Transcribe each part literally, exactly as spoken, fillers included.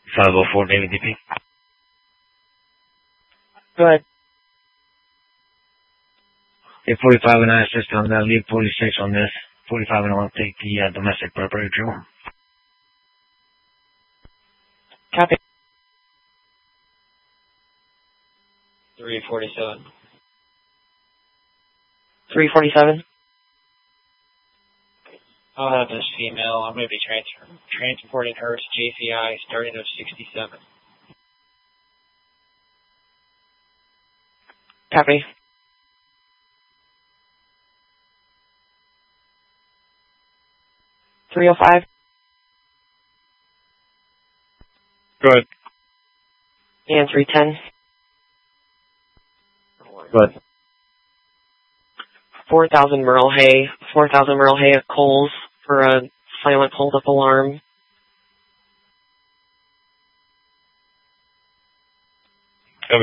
five oh four Navy D P. Go ahead. eight forty-five and I assist on that. Lead forty-six on this. forty-five and I want to take the uh, domestic property drill. Copy. three forty-seven. three forty-seven. I'll have this female. I'm going to be transfer transporting her to J C I starting at sixty-seven. Copy. three oh five. Good. And three ten. Good. four thousand Merle Hay. four thousand Merle Hay at Coles for a silent hold-up alarm. Copy.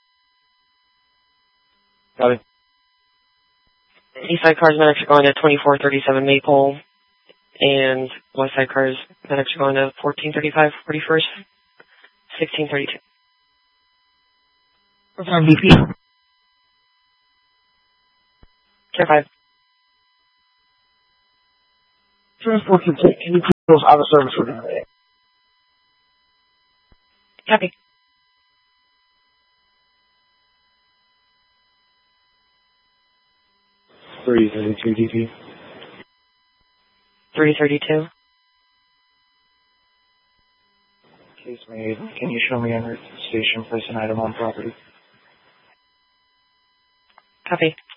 Copy. East side cars medics are going to twenty-four thirty-seven Maple. And west side cars medics are going to fourteen thirty-five forty-first. sixteen thirty-two. Confirm D P. Care five. Transport can take any vehicles out of service for today. Copy. three thirty-two D P. three thirty-two. Case made. Can you show me under station, place an item on property? Copy.